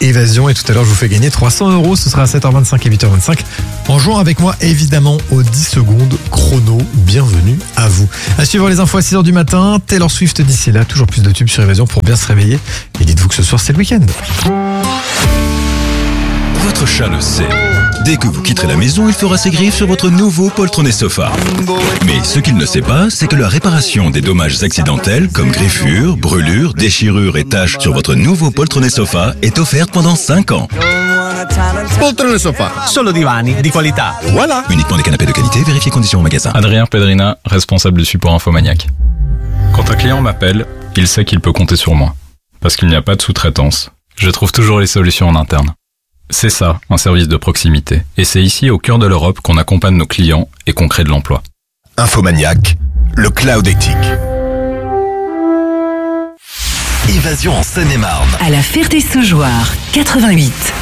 Évasion. Et tout à l'heure, je vous fais gagner 300 €. Ce sera à 7h25 et 8h25. En jouant avec moi, évidemment, aux 10 secondes chrono. Bienvenue à vous. À suivre les infos à 6h du matin. Taylor Swift d'ici là. Toujours plus de tubes sur Évasion pour bien se réveiller. Et dites-vous que ce soir, c'est le week-end. Votre chat le sait. Dès que vous quitterez la maison, il fera ses griffes sur votre nouveau poltronné sofa. Mais ce qu'il ne sait pas, c'est que la réparation des dommages accidentels, comme griffures, brûlures, déchirures et taches sur votre nouveau poltronné sofa est offerte pendant 5 ans. Poltrone Sofa. Solo divani di qualità. Voilà. Uniquement des canapés de qualité, vérifiez conditions au magasin. Adrien Pedrina, responsable du support Infomaniac. Quand un client m'appelle, il sait qu'il peut compter sur moi. Parce qu'il n'y a pas de sous-traitance. Je trouve toujours les solutions en interne. C'est ça, un service de proximité. Et c'est ici, au cœur de l'Europe, qu'on accompagne nos clients et qu'on crée de l'emploi. Infomaniac, le cloud éthique. Évasion en Seine-et-Marne. À la Ferté-Saugeoire, 88.